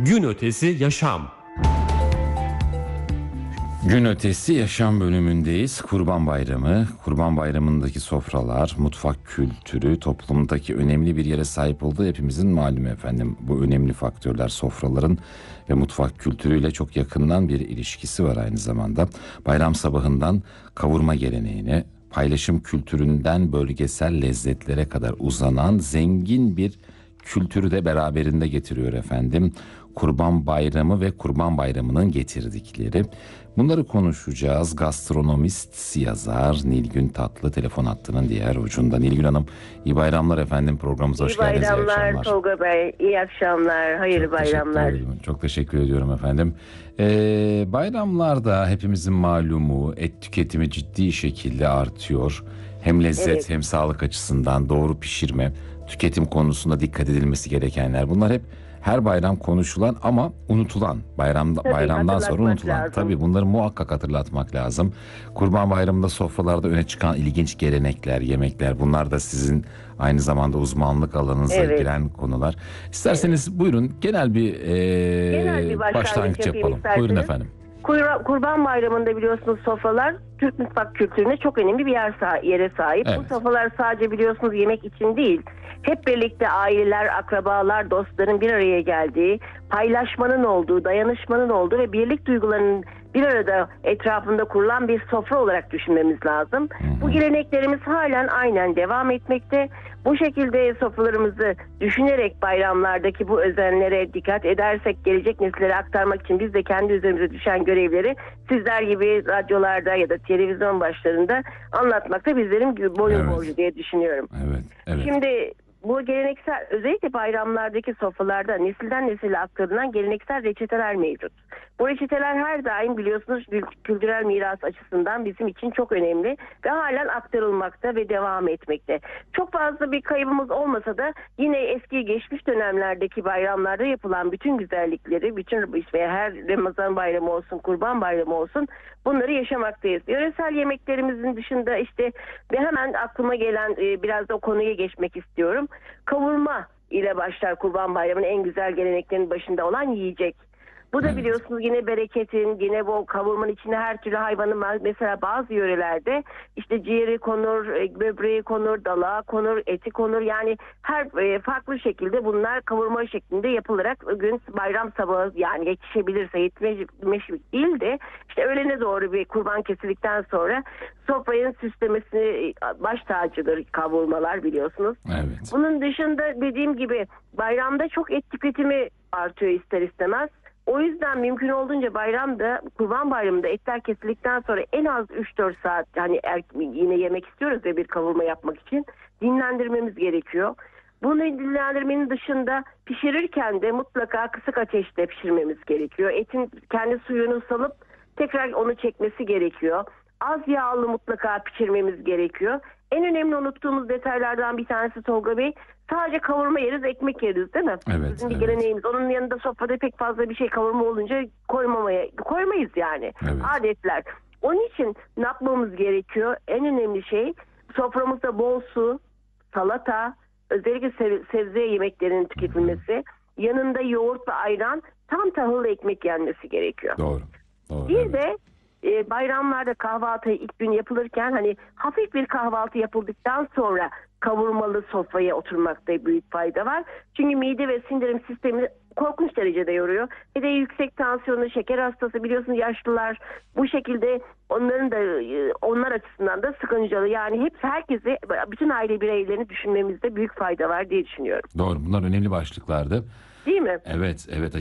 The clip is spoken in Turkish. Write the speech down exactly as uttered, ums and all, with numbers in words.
Gün ötesi yaşam. Gün ötesi yaşam bölümündeyiz. Kurban Bayramı, Kurban Bayramı'ndaki sofralar, mutfak kültürü toplumdaki önemli bir yere sahip olduğu hepimizin malumu efendim. Bu önemli faktörler sofraların ve mutfak kültürüyle çok yakından bir ilişkisi var aynı zamanda. Bayram sabahından kavurma geleneğine, paylaşım kültüründen bölgesel lezzetlere kadar uzanan zengin bir kültürü de beraberinde getiriyor efendim. Kurban Bayramı ve Kurban Bayramı'nın getirdikleri. Bunları konuşacağız. Gastronomist, yazar Nilgün Tatlı telefon hattının diğer ucunda. Nilgün Hanım, iyi bayramlar efendim. Programımıza hoş geldiniz. İyi bayramlar Tolga Bey. İyi akşamlar. Hayırlı Çok bayramlar. Teşekkür ediyorum. Çok teşekkür ediyorum efendim. Ee, bayramlarda hepimizin malumu et tüketimi ciddi şekilde artıyor. Hem lezzet Evet. hem sağlık açısından doğru pişirme, tüketim konusunda dikkat edilmesi gerekenler. Bunlar hep her bayram konuşulan ama unutulan, bayramda, Tabii, bayramdan sonra hatırlatmak unutulan. lazım. Tabii bunları muhakkak hatırlatmak lazım. Kurban Bayramı'nda sofralarda öne çıkan ilginç gelenekler, yemekler, bunlar da sizin aynı zamanda uzmanlık alanınıza Evet. giren konular. İsterseniz buyurun genel bir, e, Genel bir başlangıç başlangıç yapayım yapalım. isterseniz. Buyurun efendim. Kur- Kurban Bayramı'nda biliyorsunuz sofralar Türk mutfak kültürüne çok önemli bir yer sah- yere sahip. Evet. Bu sofralar sadece biliyorsunuz yemek için değil. Hep birlikte aileler, akrabalar, dostların bir araya geldiği, paylaşmanın olduğu, dayanışmanın olduğu ve birlik duygularının bir arada etrafında kurulan bir sofra olarak düşünmemiz lazım. Bu geleneklerimiz halen aynen devam etmekte. Bu şekilde sofralarımızı düşünerek bayramlardaki bu özenlere dikkat edersek gelecek nesillere aktarmak için biz de kendi üzerimize düşen görevleri sizler gibi radyolarda ya da televizyon başlarında anlatmakta bizlerin boyun Evet. borcu diye düşünüyorum. Evet, evet. Şimdi bu geleneksel, özellikle bayramlardaki sofralarda nesilden nesile aktarılan geleneksel reçeteler mevcut. Bu reçeteler her daim biliyorsunuz kültürel miras açısından bizim için çok önemli ve halen aktarılmakta ve devam etmekte. Çok fazla bir kaybımız olmasa da yine eski geçmiş dönemlerdeki bayramlarda yapılan bütün güzellikleri, bütün işte her Ramazan bayramı olsun, Kurban bayramı olsun, bunları yaşamaktayız. Yöresel yemeklerimizin dışında işte ve hemen aklıma gelen e, biraz da o konuya geçmek istiyorum. Kavurma ile başlar Kurban Bayramı'nın en güzel geleneklerinin başında olan yiyecek. Bu da Evet. biliyorsunuz yine bereketin, yine bu kavurmanın içine her türlü hayvanın, mesela bazı yörelerde işte ciğeri konur, e, böbreği konur, dalağı konur, eti konur. Yani her e, farklı şekilde bunlar kavurma şeklinde yapılarak o gün bayram sabahı, yani yetişebilirse, yetişmemiş değil de işte öğlene doğru bir kurban kesildikten sonra sofranın süslemesini e, baş tacıdır kavurmalar biliyorsunuz. Evet. Bunun dışında dediğim gibi bayramda çok et tüketimi artıyor ister istemez. O yüzden mümkün olduğunca bayramda, Kurban Bayramı'nda etler kesildikten sonra en az üç dört saat, hani er, yine yemek istiyoruz ya bir kavurma yapmak için, dinlendirmemiz gerekiyor. Bunu dinlendirmenin dışında pişirirken de mutlaka kısık ateşte pişirmemiz gerekiyor. Etin kendi suyunu salıp tekrar onu çekmesi gerekiyor. Az yağlı mutlaka pişirmemiz gerekiyor. En önemli unuttuğumuz detaylardan bir tanesi Tolga Bey, sadece kavurma yeriz, ekmek yeriz değil mi? Evet, Bizim bir evet. geleneğimiz. Onun yanında sofrada pek fazla bir şey kavurma olunca koymamaya, koymayız yani. Evet. Adetler. Onun için ne yapmamız gerekiyor? En önemli şey soframızda bol su, salata, özellikle sev- sebze yemeklerinin tüketilmesi, yanında yoğurt ve ayran, tam tahıllı ekmek yenmesi gerekiyor. Doğru. Doğru. Bir evet. de e, bayramlarda kahvaltı ilk gün yapılırken hani hafif bir kahvaltı yapıldıktan sonra kavurmalı sofraya oturmakta büyük fayda var. Çünkü mide ve sindirim sistemini korkunç derecede yoruyor. Bir de yüksek tansiyonu, şeker hastası biliyorsunuz yaşlılar, bu şekilde onların da e, onlar açısından da sıkıncalı. Yani hepsi, herkese, bütün aile bireylerini düşünmemizde büyük fayda var diye düşünüyorum. Doğru. Bunlar önemli başlıklardı. Değil mi? Evet, evet.